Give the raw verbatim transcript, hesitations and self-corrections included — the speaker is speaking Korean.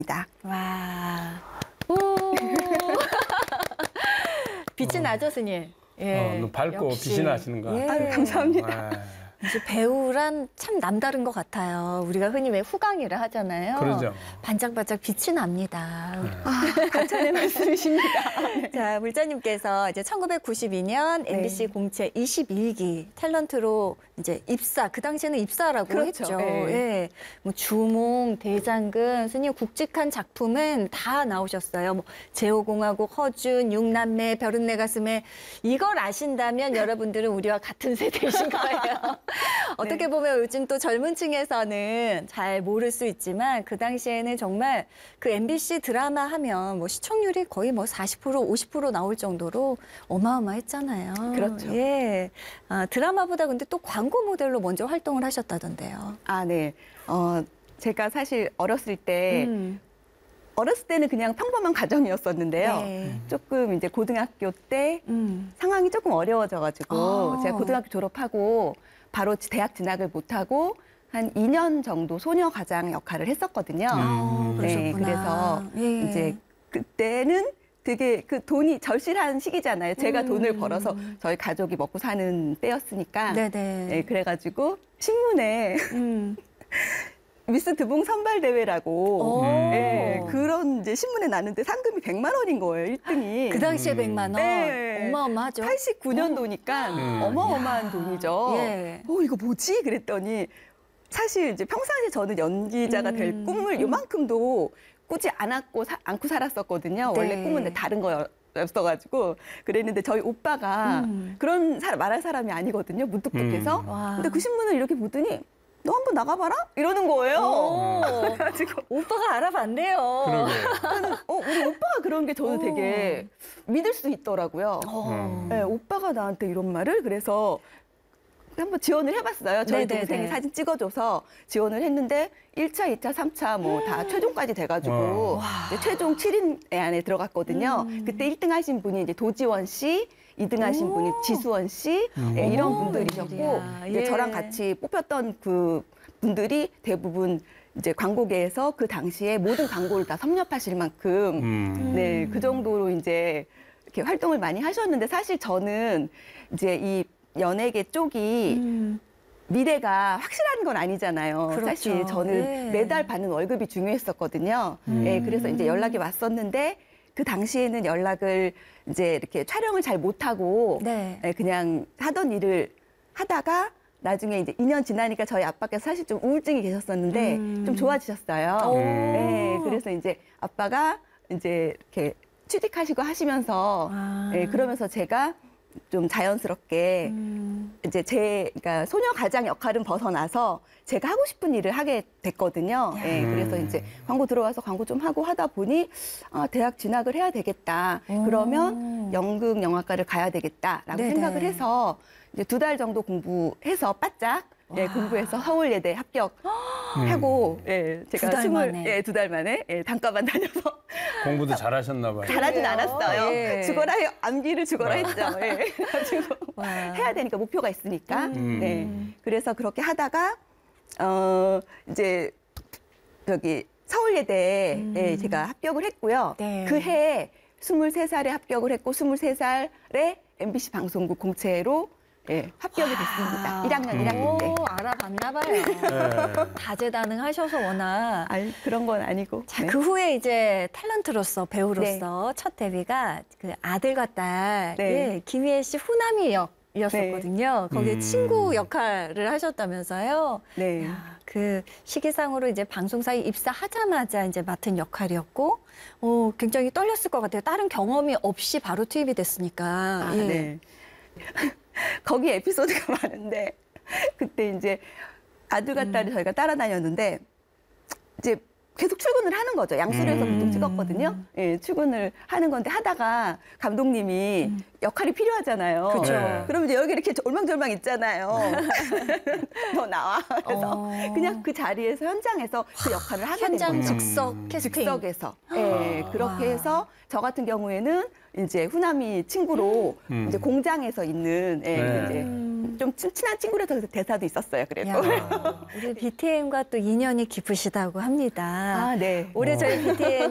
와. 오. 빛이 나죠, 스님? 예. 어, 밝고 역시. 빛이 나시는 것 예. 같아요. 아유, 감사합니다. 네. 이제 배우란 참 남다른 것 같아요. 우리가 흔히 왜 후광이라 하잖아요. 그러죠. 반짝반짝 빛이 납니다. 네. 아, 감찬의 말씀이십니다. 자, 물자님께서 이제 천구백구십이 년 네. 엠비씨 공채 이십일 기 탤런트로 이제 입사, 그 당시에는 입사라고 그렇죠. 했죠. 네. 예. 뭐 주몽, 대장금, 스님 굵직한 작품은 다 나오셨어요. 뭐 제오공화국, 허준, 육남매, 별은 내 가슴에 이걸 아신다면 여러분들은 우리와 같은 세대이신 거예요. 어떻게 네. 보면 요즘 또 젊은 층에서는 잘 모를 수 있지만 그 당시에는 정말 그 엠비씨 드라마 하면 뭐 시청률이 거의 뭐 사십 퍼센트, 오십 퍼센트 나올 정도로 어마어마했잖아요. 그렇죠. 예. 아, 드라마보다 근데 또 광고 모델로 먼저 활동을 하셨다던데요. 아, 네. 어, 제가 사실 어렸을 때, 음. 어렸을 때는 그냥 평범한 가정이었었는데요. 네. 조금 이제 고등학교 때 음. 상황이 조금 어려워져가지고 아. 제가 고등학교 졸업하고 바로 대학 진학을 못하고 한 이 년 정도 소녀 가장 역할을 했었거든요. 아, 네, 그러셨구나. 그래서 예. 이제 그때는 되게 그 돈이 절실한 시기잖아요. 제가 음. 돈을 벌어서 저희 가족이 먹고 사는 때였으니까. 네네. 네, 그래가지고 신문에 음. 미스 드봉 선발 대회라고 오. 네, 그런 이제 신문에 나는데 상금이 백만 원인 거예요, 일 등이. 그 당시에 음. 백만 원. 네. 어마어마하죠. 팔십구 년도니까 음. 어마어마한 야. 돈이죠. 예. 어, 이거 뭐지? 그랬더니 사실 이제 평상시에 저는 연기자가 음. 될 꿈을 요만큼도 꾸지 않았고 사, 않고 살았었거든요. 네. 원래 꿈은 다른 거였어가지고 그랬는데 저희 오빠가 음. 그런 사, 말할 사람이 아니거든요. 무뚝뚝해서. 음. 와. 근데 그 신문을 이렇게 보더니 너 한번 나가봐라? 이러는 거예요. 오. 그래가지고 오빠가 알아봤네요. 그러게요. 저는 어, 우리 오빠가 그런 게 저는 오. 되게 믿을 수 있더라고요. 어. 네, 오빠가 나한테 이런 말을 그래서 한번 지원을 해봤어요. 저희 네네네. 동생이 사진 찍어줘서 지원을 했는데 일 차, 이 차, 삼 차 뭐 다 최종까지 돼가지고 와. 이제 최종 칠 인 안에 들어갔거든요. 음. 그때 일 등 하신 분이 이제 도지원 씨, 이 등 하신 오. 분이 지수원 씨 음. 예, 이런 오, 분들이셨고 웬일이야. 이제 예. 저랑 같이 뽑혔던 그 분들이 대부분 이제 광고계에서 그 당시에 모든 광고를 다 섭렵하실 만큼 음. 네, 그 정도로 이제 이렇게 활동을 많이 하셨는데 사실 저는 이제 이 연예계 쪽이 음. 미래가 확실한 건 아니잖아요. 그렇죠. 사실 저는 예. 매달 받는 월급이 중요했었거든요. 음. 예, 그래서 이제 연락이 왔었는데 그 당시에는 연락을 이제 이렇게 촬영을 잘 못하고 네. 예, 그냥 하던 일을 하다가 나중에 이제 이 년 지나니까 저희 아빠께서 사실 좀 우울증이 계셨었는데 음. 좀 좋아지셨어요. 오. 네, 그래서 이제 아빠가 이제 이렇게 취직하시고 하시면서 아. 예, 그러면서 제가 좀 자연스럽게 음. 이제 제 그러니까 소녀 가장 역할은 벗어나서 제가 하고 싶은 일을 하게 됐거든요. 야. 예, 그래서 음. 이제 광고 들어와서 광고 좀 하고 하다 보니 아, 대학 진학을 해야 되겠다. 오. 그러면 연극 영화과를 가야 되겠다라고 네네. 생각을 해서 이제 두 달 정도 공부해서 바짝 예, 와. 공부해서 서울예대 합격하고 예, 제가 두달 스물 만에. 예, 두 달 만에 예, 단과반 다녀서 공부도 잘하셨나 봐요. 잘하진 그래요? 않았어요. 예. 죽어라 해- 암기를 죽어라 했죠. 예. 그래가지고 와. 해야 되니까 목표가 있으니까. 음. 네. 그래서 그렇게 하다가 어 이제 저기 서울예대에 음. 예, 제가 합격을 했고요. 네. 그 해에 스물세 살에 합격을 했고 스물세 살에 엠비씨 방송국 공채로 예, 합격이 됐습니다. 일 학년 일 학년 때. 오, 알아봤나 봐요. 네. 다재다능하셔서 워낙. 아, 그런 건 아니고. 자, 네. 그 후에 이제 탤런트로서 배우로서 첫 데뷔가 그 아들과 딸, 네. 예, 김희애 씨 후남이 역이었었거든요. 거기에 음. 친구 역할을 하셨다면서요. 네. 야, 그 시기상으로 이제 방송사에 입사하자마자 이제 맡은 역할이었고, 어, 굉장히 떨렸을 것 같아요. 다른 경험이 없이 바로 투입이 됐으니까. 아, 예. 네. 거기 에피소드가 많은데 그때 이제 아들과 딸이 음. 저희가 따라다녔는데 이제 계속 출근을 하는 거죠. 양수리에서 음. 보통 찍었거든요. 예, 출근을 하는 건데 하다가 감독님이 음. 역할이 필요하잖아요. 그쵸. 네. 그러면 이제 여기 이렇게 올망졸망 있잖아요. 너 나와. 그래서 어. 그냥 그 자리에서 현장에서 그 역할을 하게 된 현장 거죠. 즉석 음. 캐스팅. 즉석에서. 예, 아. 그렇게 와. 해서 저 같은 경우에는 이제 후남이 친구로 음. 이제 공장에서 있는 예, 네. 이제 음. 좀, 좀 친- 친한 친구라서 대사도 있었어요. 그래도. 야, 우리 비티엠과 또 인연이 깊으시다고 합니다. 아, 네. 올해 저희 비티엠